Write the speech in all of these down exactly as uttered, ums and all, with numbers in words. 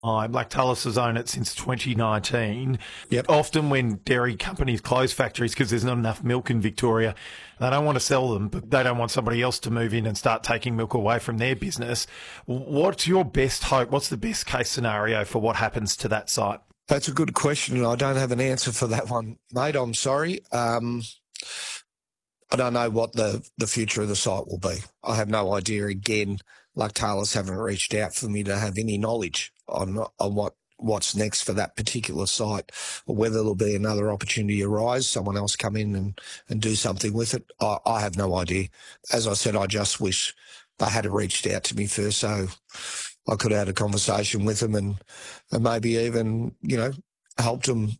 time. Lactalis has owned it since twenty nineteen. Yep. Often when dairy companies close factories because there's not enough milk in Victoria, they don't want to sell them, but they don't want somebody else to move in and start taking milk away from their business. What's your best hope? What's the best case scenario for what happens to that site? That's a good question, and I don't have an answer for that one, mate. I'm sorry. Um, I don't know what the, the future of the site will be. I have no idea. Again, Lactalis haven't reached out for me to have any knowledge on on what, what's next for that particular site, or whether there'll be another opportunity arise, someone else come in and, and do something with it. I, I have no idea. As I said, I just wish they had reached out to me first, so I could have had a conversation with them and, and maybe even, you know, helped them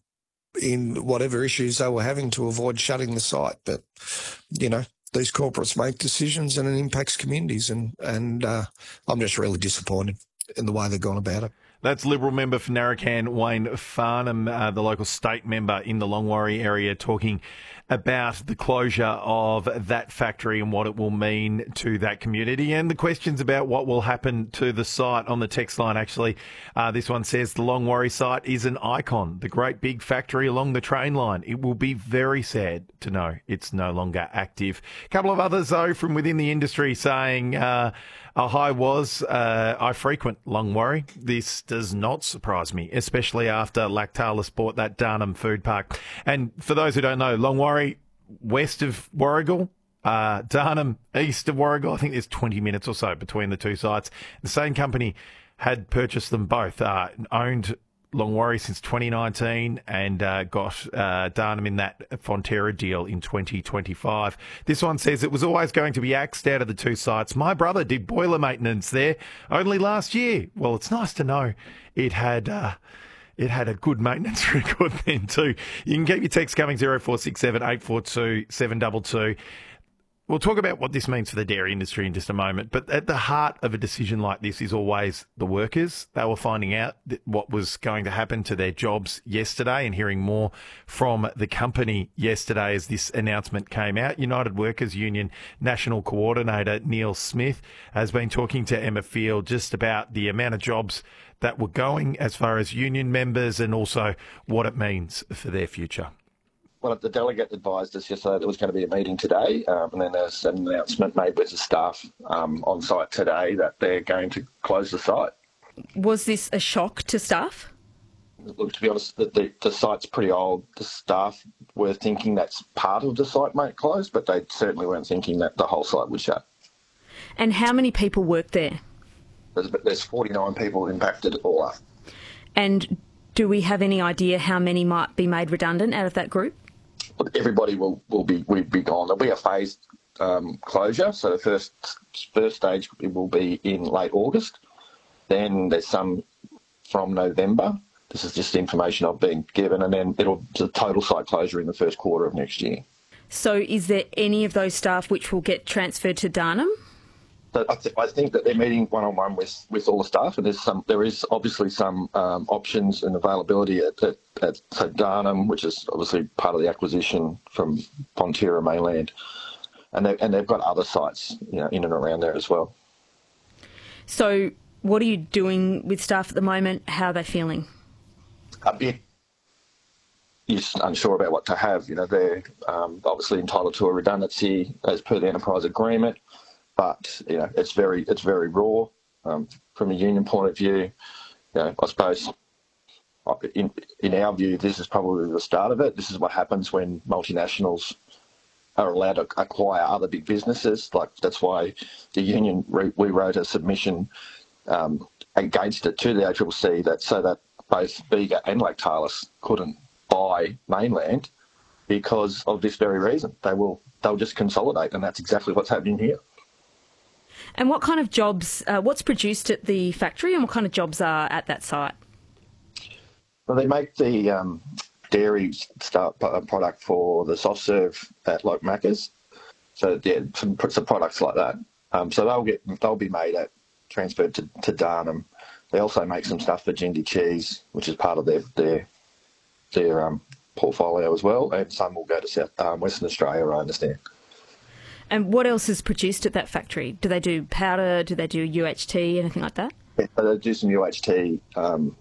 in whatever issues they were having to avoid shutting the site. But, you know, these corporates make decisions and it impacts communities, and, and uh, I'm just really disappointed in the way they've gone about it. That's Liberal member for Narracan, Wayne Farnham, uh, the local state member in the Longwarry area, talking about the closure of that factory and what it will mean to that community, and the questions about what will happen to the site on the text line. Actually, uh, this one says the Longwarry site is an icon, the great big factory along the train line. It will be very sad to know it's no longer active. A couple of others, though, from within the industry saying uh, a high was, uh, I frequent Longwarry. This does not surprise me, especially after Lactalis bought that Darnum food park. And for those who don't know, Longwarry, west of Warragul, uh, Darnum, east of Warragul. I think there's twenty minutes or so between the two sites. The same company had purchased them both, uh, owned Longwarry since twenty nineteen and uh, got uh, Darnum in that Fonterra deal in twenty twenty-five. This one says it was always going to be axed out of the two sites. My brother did boiler maintenance there only last year. Well, it's nice to know it had... Uh, It had a good maintenance record then too. You can keep your text coming, zero four six seven, eight four two, seven two two. We'll talk about what this means for the dairy industry in just a moment, but at the heart of a decision like this is always the workers. They were finding out what was going to happen to their jobs yesterday and hearing more from the company yesterday as this announcement came out. United Workers Union National Coordinator Neil Smith has been talking to Emma Field just about the amount of jobs that were going as far as union members and also what it means for their future. Well, the delegate advised us yesterday there was going to be a meeting today, um, and then there's an announcement made with the staff um, on site today that they're going to close the site. Was this a shock to staff? Look, to be honest, the, the, the site's pretty old. The staff were thinking that's part of the site might close, but they certainly weren't thinking that the whole site would shut. And how many people work there? There's, there's forty-nine people impacted all up. And do we have any idea how many might be made redundant out of that group? Everybody will, will be will be gone. There'll be a phased um, closure. So the first first stage will be in late August. Then there's some from November. This is just information I've been given, and then it'll the total site closure in the first quarter of next year. So is there any of those staff which will get transferred to Darnum? So I, th- I think that they're meeting one-on-one with, with all the staff, and there's some there is obviously some um, options and availability at, at, at so Darnum, which is obviously part of the acquisition from Fonterra Mainland, and they and they've got other sites, you know, in and around there as well. So what are you doing with staff at the moment? How are they feeling? A bit just unsure about what to have. You know, they're um, obviously entitled to a redundancy as per the enterprise agreement. But you know, it's very it's very raw um, from a union point of view. You know, I suppose in in our view, this is probably the start of it. This is what happens when multinationals are allowed to acquire other big businesses. Like that's why the union re- we wrote a submission um, against it to the A C C C that so that both Bega and Lactalis couldn't buy Mainland because of this very reason. They will they'll just consolidate, and that's exactly what's happening here. And what kind of jobs, uh, what's produced at the factory and what kind of jobs are at that site? Well, they make the um, dairy start product for the soft serve at like Macca's. So yeah, some, some products like that. Um, so they'll get they'll be made at transferred to, to Darnum. They also make some stuff for Jindy Cheese, which is part of their their their um, portfolio as well. And some will go to South, um, Western Australia, I understand. And what else is produced at that factory? Do they do powder? Do they do U H T? Anything like that? Yeah, so they do some U H T um,